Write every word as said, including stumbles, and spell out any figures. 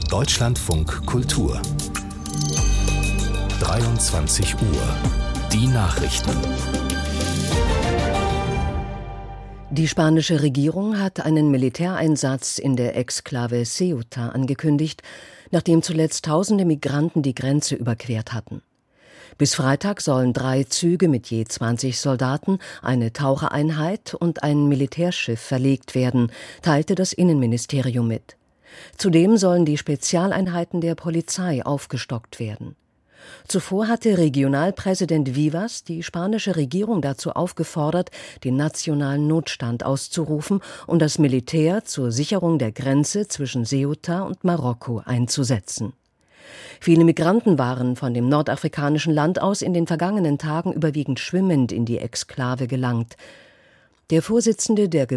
Deutschlandfunk Kultur. dreiundzwanzig Uhr. Die Nachrichten. Die spanische Regierung hat einen Militäreinsatz in der Exklave Ceuta angekündigt, nachdem zuletzt tausende Migranten die Grenze überquert hatten. Bis Freitag sollen drei Züge mit je zwanzig Soldaten, eine Tauchereinheit und ein Militärschiff verlegt werden, teilte das Innenministerium mit. Zudem sollen die Spezialeinheiten der Polizei aufgestockt werden. Zuvor hatte Regionalpräsident Vivas die spanische Regierung dazu aufgefordert, den nationalen Notstand auszurufen und das Militär zur Sicherung der Grenze zwischen Ceuta und Marokko einzusetzen. Viele Migranten waren von dem nordafrikanischen Land aus in den vergangenen Tagen überwiegend schwimmend in die Exklave gelangt. Der Vorsitzende der